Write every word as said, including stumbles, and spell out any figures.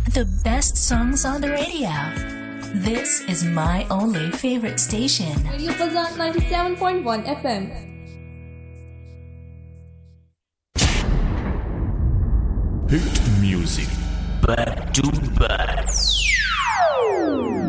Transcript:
The best songs on the radio. This is my only favorite station. Radio Fazan ninety-seven point one F M. Hit music back to back.